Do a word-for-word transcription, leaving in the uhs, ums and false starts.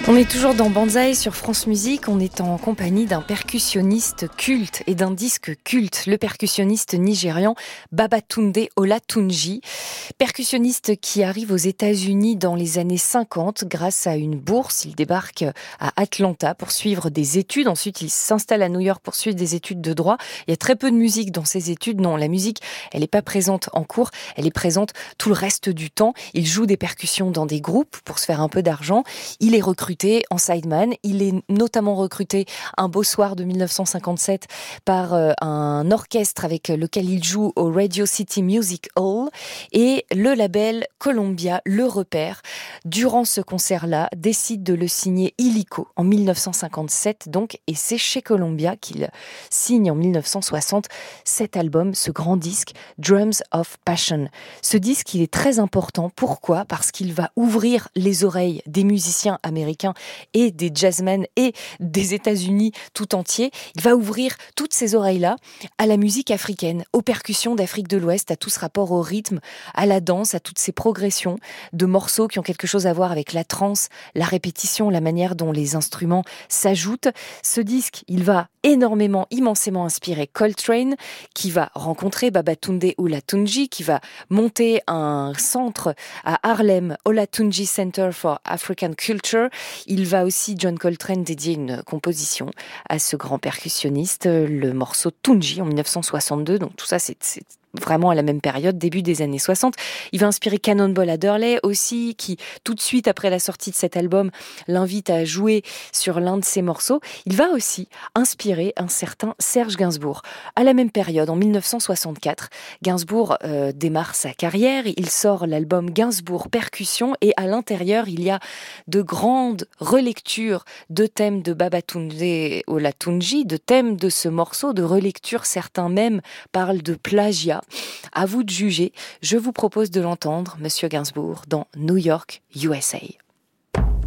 On est toujours dans Banzai sur France Musique, on est en compagnie d'un percussionniste culte et d'un disque culte, le percussionniste nigérian Babatunde Olatunji, percussionniste qui arrive aux États-Unis dans les années cinquante grâce à une bourse. Il débarque à Atlanta pour suivre des études, ensuite il s'installe à New York pour suivre des études de droit. Il y a très peu de musique dans ces études, non, la musique elle n'est pas présente en cours, elle est présente tout le reste du temps. Il joue des percussions dans des groupes pour se faire un peu d'argent, il est recruté en sideman. Il est notamment recruté un beau soir de dix-neuf cent cinquante-sept par euh, un orchestre avec lequel il joue au Radio City Music Hall, et le label Columbia le repère. Durant ce concert-là, décide de le signer illico en dix-neuf cent cinquante-sept donc, et c'est chez Columbia qu'il signe en dix-neuf cent soixante cet album, ce grand disque Drums of Passion. Ce disque, il est très important. Pourquoi ? Parce qu'il va ouvrir les oreilles des musiciens américains et des jazzmen et des États-Unis tout entier. Il va ouvrir toutes ces oreilles-là à la musique africaine, aux percussions d'Afrique de l'Ouest, à tout ce rapport au rythme, à la danse, à toutes ces progressions de morceaux qui ont quelque chose à voir avec la trance, la répétition, la manière dont les instruments s'ajoutent. Ce disque, il va énormément, immensément inspirer Coltrane, qui va rencontrer Babatunde Olatunji, qui va monter un centre à Harlem, Olatunji Center for African Culture. Il va aussi, John Coltrane, dédier une composition à ce grand percussionniste, le morceau Tunji en dix-neuf cent soixante-deux. Donc tout ça, c'est, c'est vraiment à la même période, début des années soixante. Il va inspirer Cannonball Adderley aussi, qui tout de suite après la sortie de cet album l'invite à jouer sur l'un de ses morceaux. Il va aussi inspirer un certain Serge Gainsbourg. À la même période, en dix-neuf cent soixante-quatre, Gainsbourg euh, démarre sa carrière. Il sort l'album Gainsbourg Percussion, et à l'intérieur, il y a de grandes relectures de thèmes de Babatunde Olatunji, de thèmes de ce morceau, de relectures. Certains même parlent de plagiat. À vous de juger. Je vous propose de l'entendre, Monsieur Gainsbourg, dans New York, U S A.